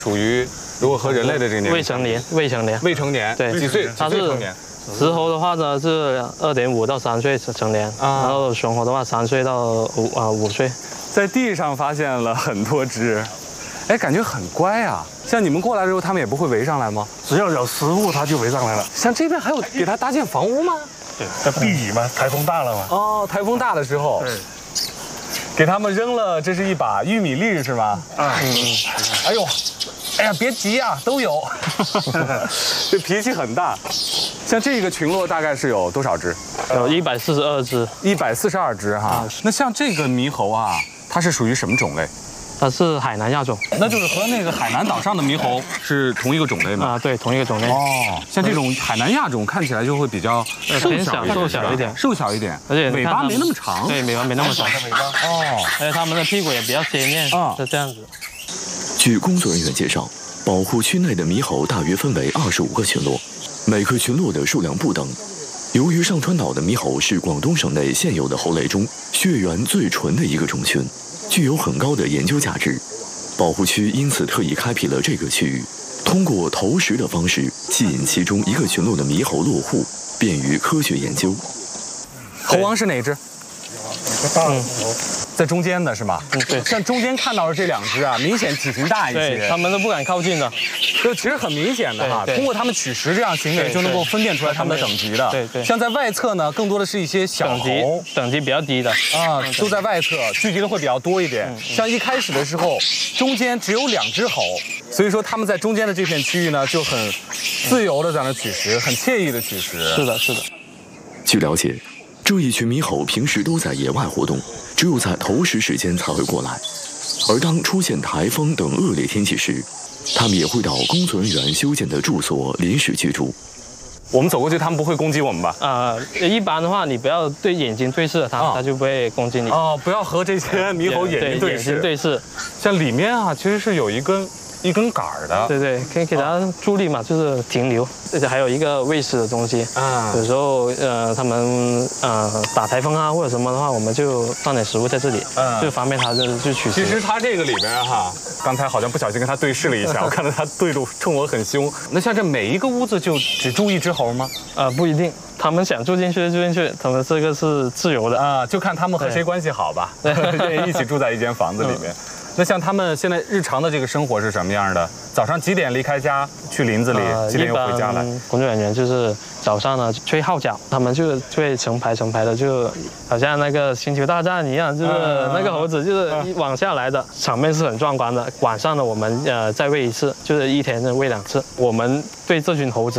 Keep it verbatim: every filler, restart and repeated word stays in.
属于如果和人类的这个年龄未成年，未成年， 未成年， 对， 几岁？ 它是几岁成年？ 石猴的话呢是二点五到三岁成年， 啊、 然后熊猴的话三岁到五啊五岁。 在地上发现了很多只，哎，感觉很乖啊。像你们过来的时候，它们也不会围上来吗？ 只要有食物，它就围上来了。 像这边还有给它搭建房屋吗？ 对，在避雨嘛，台风大了嘛。 哦，台风大的时候。 对。 给他们扔了，这是一把玉米粒是吗？ 啊， 嗯，哎呦，哎呀，别急呀、啊，都有。这脾气很大。像这个群落大概是有多少只？ 有一百四十二只。 一百四十二只哈。啊、那像这个猕猴啊，它是属于什么种类？ 它是海南亚种， 那就是和那个海南岛上的猕猴是同一个种类吗？ 啊，对，同一个种类。 哦，像这种海南亚种看起来就会比较瘦小， 瘦小一点， 瘦小一点， 而且尾巴没那么长。 对，尾巴没那么长。 尾巴哦，而且它们的屁股也比较鲜艳啊，是这样子。 据工作人员介绍，保护区内的猕猴大约分为二十五个群落，每个群落的数量不等。由于上川岛的猕猴是广东省内现有的猴类中血缘最纯的一个种群。具有很高的研究价值，保护区因此特意开辟了这个区域，通过投食的方式吸引其中一个群落的猕猴落户，便于科学研究。 猴王是哪只？ 大的猴， 在中间的是吗？ 嗯，对。 像中间看到的这两只啊，明显体型大一些， 对，他们都不敢靠近的。 就其实很明显的哈，通过它们取食这样行为就能够分辨出来它们的等级的。 对对。 像在外侧呢，更多的是一些小猴， 等级比较低的啊，都在外侧聚集的会比较多一点。像一开始的时候，中间只有两只猴，所以说它们在中间的这片区域呢，就很自由的在那取食，很惬意的取食。 是的，是的。 据了解，这一群猕猴平时都在野外活动，只有在投食时间才会过来。而当出现台风等恶劣天气时，他们也会到工作人员修建的住所临时居住。 我们走过去，他们不会攻击我们吧？ 呃，一般的话，你不要对眼睛对视它，它、哦、就不会攻击你。 哦，不要和这些猕猴眼睛对视。 对视。 像里面啊，其实是有一根一根杆儿的。 对对，可以给它助力嘛，就是停留。而且还有一个喂食的东西。啊。有时候呃，他们呃打台风啊或者什么的话，我们就放点食物在这里，嗯，就方便它就就取食。 其实它这个里边哈。刚才好像不小心跟他对视了一下，我看到他对着冲我很凶。那像这每一个屋子就只住一只猴吗？ 呃，不一定，他们想住进去就住进去，他们这个是自由的啊，就看他们和谁关系好吧，愿意一起住在一间房子里面。嗯、那像他们现在日常的这个生活是什么样的？早上几点离开家去林子里，呃、几点又回家来？ 工作人员就是早上呢吹号角，他们就会成排成排的，就好像那个星球大战一样，就是那个猴子就是一往下来的，场面是很壮观的。晚上呢，我们呃再喂一次，就是一天喂两次。我们对这群猴子